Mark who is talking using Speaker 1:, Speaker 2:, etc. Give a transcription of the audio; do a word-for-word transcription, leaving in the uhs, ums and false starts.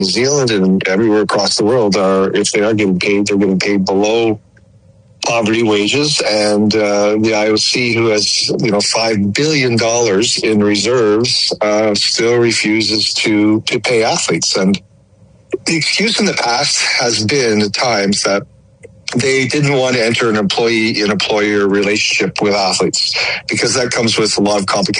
Speaker 1: New Zealand and everywhere across the world are, if they are getting paid, they're getting paid below poverty wages. And uh, the I O C, who has, you know, five billion dollars in reserves, uh, still refuses to, to pay athletes. And the excuse in the past has been at times that they didn't want to enter an employee-employer relationship with athletes because that comes with a lot of complications.